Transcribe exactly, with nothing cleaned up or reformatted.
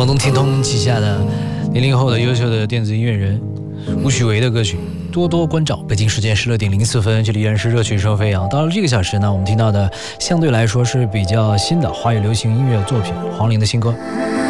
广东天通旗下的零零后的优秀的电子音乐人吴许维的歌曲，多多关照。北京时间十六点零四分，这里依然是热曲声飞扬。到了这个小时呢，我们听到的相对来说是比较新的华语流行音乐作品，黄龄的新歌。